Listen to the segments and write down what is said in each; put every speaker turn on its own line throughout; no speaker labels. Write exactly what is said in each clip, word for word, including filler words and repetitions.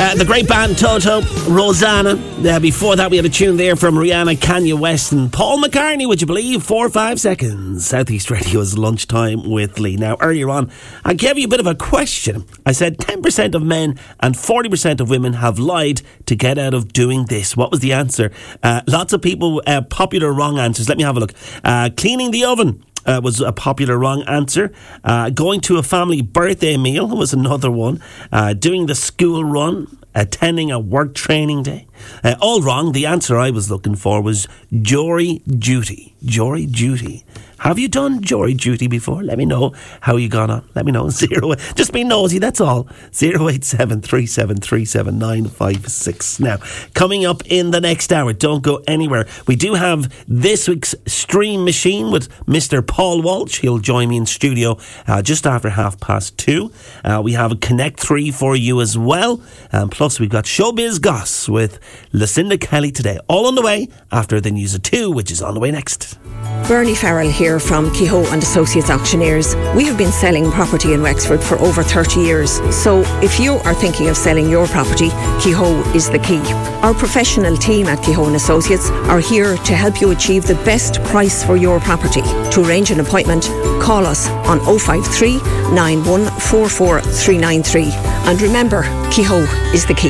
Uh, the great band Toto, Rosanna. Uh, before that, we had a tune there from Rihanna, Kanye West and Paul McCartney, would you believe? Four or five seconds. Southeast Radio's Lunchtime with Lee. Now, earlier on, I gave you a bit of a question. I said ten percent of men and forty percent of women have lied to get out of doing this. What was the answer? Uh, lots of people, uh, popular wrong answers. Let me have a look. Uh, cleaning the oven. Uh, was a popular wrong answer. Uh, going to a family birthday meal was another one. Uh, doing the school run. Attending a work training day. Uh, all wrong. The answer I was looking for was jury duty. Jury duty. Have you done jury duty before? Let me know how you got on. Let me know. Zero. Just be nosy, that's all. zero eight seven three seven three seven nine five six. Now, coming up in the next hour, don't go anywhere. We do have this week's Stream Machine with Mister Paul Walsh. He'll join me in studio uh, just after half past two. Uh, we have a Connect three for you as well. And plus, we've got Showbiz Goss with Lucinda Kelly today. All on the way after the news of two, which is on the way next.
Bernie Farrell here from Kehoe and Associates Auctioneers. We have been selling property in Wexford for over thirty years. So if you are thinking of selling your property, Kehoe is the key. Our professional team at Kehoe and Associates are here to help you achieve the best price for your property. To arrange an appointment, call us on oh five three, nine one four four, three nine three. And remember, Kehoe is the key.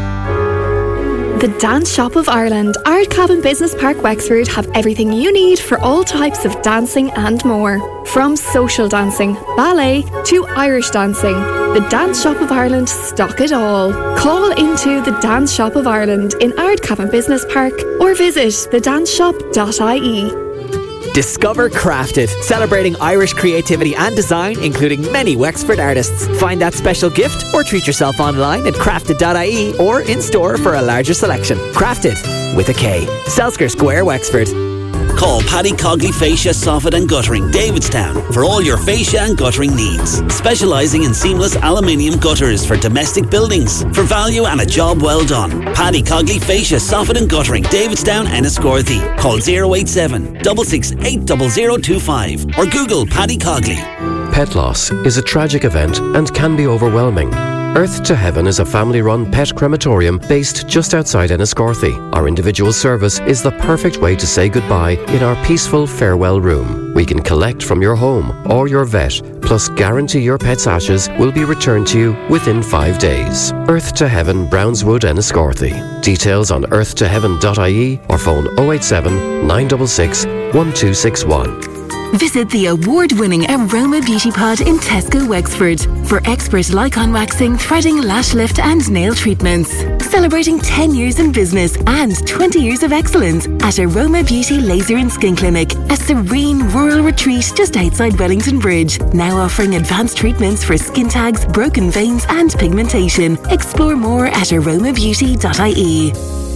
The Dance Shop of Ireland, Ardcabin Business Park Wexford have everything you need for all types of dancing and more. From social dancing, ballet to Irish dancing, the Dance Shop of Ireland stock it all. Call into the Dance Shop of Ireland in Ardcabin Business Park or visit the dance shop dot I E.
Discover Crafted, celebrating Irish creativity and design, including many Wexford artists. Find that special gift or treat yourself online at crafted dot I E or in store for a larger selection. Crafted, with a K. Selsker Square, Wexford.
Call Paddy Cogley Fascia, Soffit and Guttering, Davidstown, for all your fascia and guttering needs. Specialising in seamless aluminium gutters for domestic buildings. For value and a job well done. Paddy Cogley Fascia, Soffit and Guttering, Davidstown, Enniscorthy. Call oh eight seven, six six eight, zero zero two five or Google Paddy Cogley.
Pet loss is a tragic event and can be overwhelming. Earth to Heaven is a family-run pet crematorium based just outside Enniscorthy. Our individual service is the perfect way to say goodbye in our peaceful farewell room. We can collect from your home or your vet, plus guarantee your pet's ashes will be returned to you within five days. Earth to Heaven, Brownswood, Enniscorthy. Details on earth to heaven dot I E or phone oh eight seven, nine six six, one two six one.
Visit the award-winning Aroma Beauty Pod in Tesco, Wexford for expert Lycon waxing, threading, lash lift and nail treatments. Celebrating ten years in business and twenty years of excellence at Aroma Beauty Laser and Skin Clinic, a serene rural retreat just outside Wellington Bridge. Now offering advanced treatments for skin tags, broken veins and pigmentation. Explore more at aroma beauty dot I E.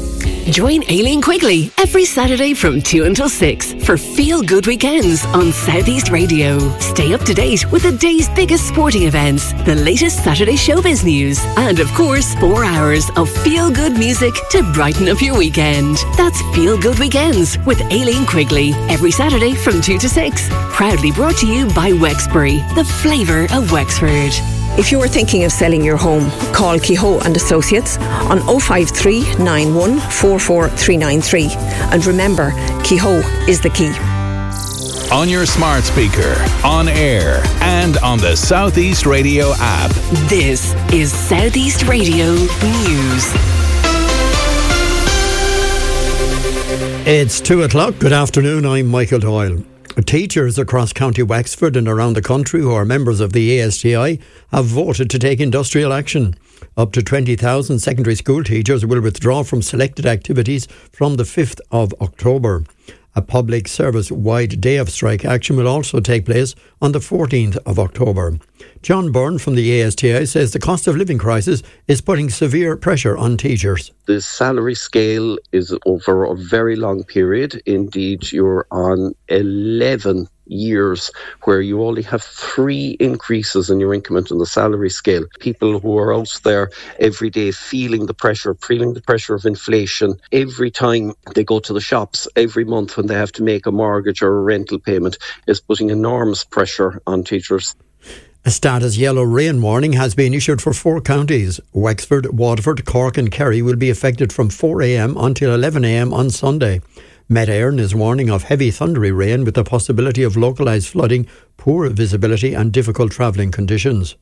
Join Aileen Quigley every Saturday from two until six for Feel Good Weekends on Southeast Radio. Stay up to date with the day's biggest sporting events, the latest Saturday showbiz news, and of course, four hours of feel good music to brighten up your weekend. That's Feel Good Weekends with Aileen Quigley every Saturday from two to six. Proudly brought to you by Wexbury, the flavour of Wexford.
If you are thinking of selling your home, call Kehoe and Associates on oh five three, nine one four four, three nine three. And remember, Kehoe is the key.
On your smart speaker, on air, and on the Southeast Radio app.
This is Southeast Radio News.
It's two o'clock. Good afternoon. I'm Michael Doyle. Teachers across County Wexford and around the country who are members of the A S T I have voted to take industrial action. Up to twenty thousand secondary school teachers will withdraw from selected activities from the fifth of October. A public service-wide day of strike action will also take place on the fourteenth of October. John Byrne from the A S T I says the cost of living crisis is putting severe pressure on teachers.
The salary scale is over a very long period. Indeed, you're on eleven years where you only have three increases in your increment on the salary scale. People who are out there every day feeling the pressure, feeling the pressure of inflation. Every time they go to the shops, every month when they have to make a mortgage or a rental payment, is putting enormous pressure on teachers.
A status yellow rain warning has been issued for four counties. Wexford, Waterford, Cork and Kerry will be affected from four a.m. until eleven a.m. on Sunday. Met Éireann is warning of heavy thundery rain with the possibility of localised flooding, poor visibility and difficult travelling conditions.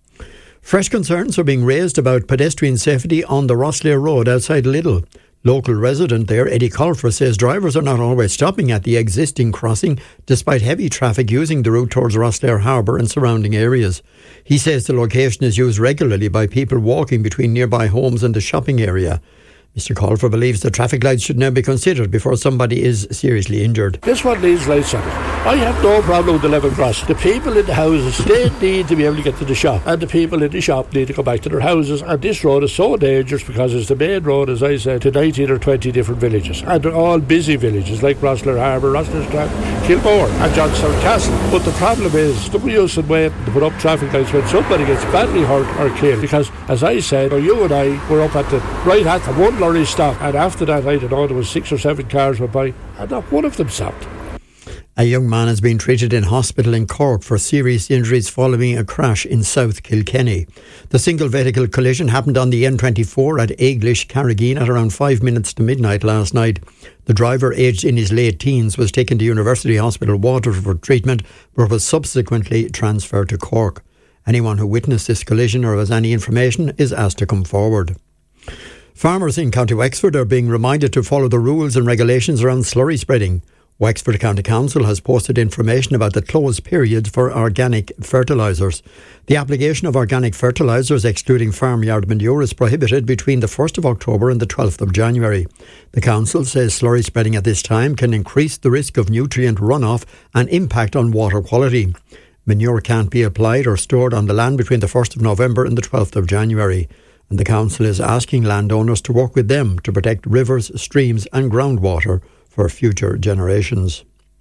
Fresh concerns are being raised about pedestrian safety on the Rosslare Road outside Lidl. Local resident there, Eddie Colfer, says drivers are not always stopping at the existing crossing despite heavy traffic using the route towards Rosslare Harbour and surrounding areas. He says the location is used regularly by people walking between nearby homes and the shopping area. Mister Colfer believes the traffic lights should now be considered before somebody is seriously injured.
This one needs lights on it. I have no problem with the level crossing. The people in the houses, they need to be able to get to the shop, and the people in the shop need to go back to their houses. And this road is so dangerous because it's the main road, as I said, to nineteen or twenty different villages, and they're all busy villages like Rosslare Harbour, Rosslare Strand, Kilmore and Johnstown Castle. But the problem is the use and waiting to put up traffic lights when somebody gets badly hurt or killed, because as I said, or you and I were up at the right at the one lorry stop, and after that I don't know, there was six or seven cars went by and not one of them stopped.
A young man has been treated in hospital in Cork for serious injuries following a crash in South Kilkenny. The single vehicle collision happened on the N twenty-four at Aiglish, Carrigeen at around five minutes to midnight last night. The driver, aged in his late teens, was taken to University Hospital Waterford for treatment but was subsequently transferred to Cork. Anyone who witnessed this collision or has any information is asked to come forward. Farmers in County Wexford are being reminded to follow the rules and regulations around slurry spreading. Wexford County Council has posted information about the closed period for organic fertilisers. The application of organic fertilisers, excluding farmyard manure, is prohibited between the first of October and the twelfth of January. The Council says slurry spreading at this time can increase the risk of nutrient runoff and impact on water quality. Manure can't be applied or stored on the land between the first of November and the twelfth of January. And the Council is asking landowners to work with them to protect rivers, streams and groundwater for future generations.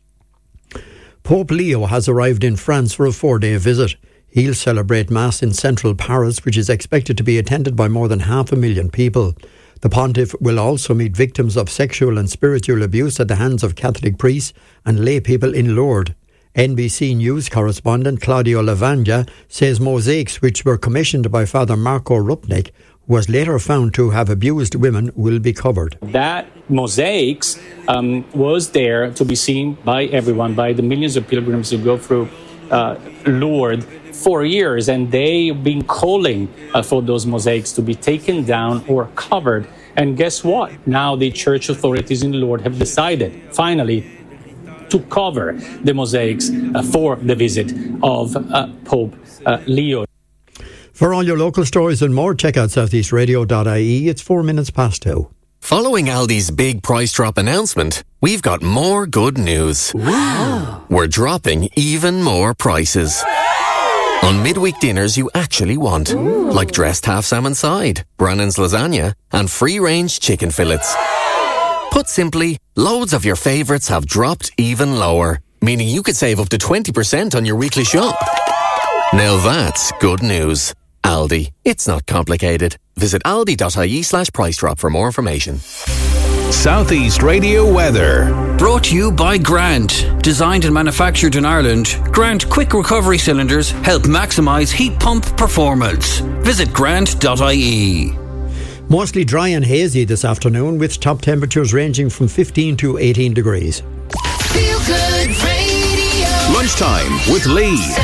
Pope Leo has arrived in France for a four-day visit. He'll celebrate Mass in central Paris, which is expected to be attended by more than half a million people. The pontiff will also meet victims of sexual and spiritual abuse at the hands of Catholic priests and lay people in Lourdes. N B C News correspondent Claudio Lavagna says mosaics which were commissioned by Father Marco Rupnik, who was later found to have abused women, will be covered.
That mosaics um, was there to be seen by everyone, by the millions of pilgrims who go through uh, Lourdes for years, and they've been calling uh, for those mosaics to be taken down or covered. And guess what? Now the church authorities in Lourdes have decided, finally, to cover the mosaics uh, for the visit of uh, Pope uh, Leo.
For all your local stories and more, check out south east radio dot I E. It's four minutes past two.
Following Aldi's big price drop announcement, we've got more good news. Wow. We're dropping even more prices. On midweek dinners you actually want, Ooh. Like dressed half salmon side, Brannan's lasagna and free-range chicken fillets. Put simply, loads of your favourites have dropped even lower, meaning you could save up to twenty percent on your weekly shop. Now that's good news. Aldi. It's not complicated. Visit aldi dot I E slash price drop for more information.
Southeast Radio weather.
Brought to you by Grant. Designed and manufactured in Ireland, Grant quick recovery cylinders help maximise heat pump performance. Visit grant dot I E.
Mostly dry and hazy this afternoon, with top temperatures ranging from fifteen to eighteen degrees.
Feel Good Radio. Lunchtime with Lee.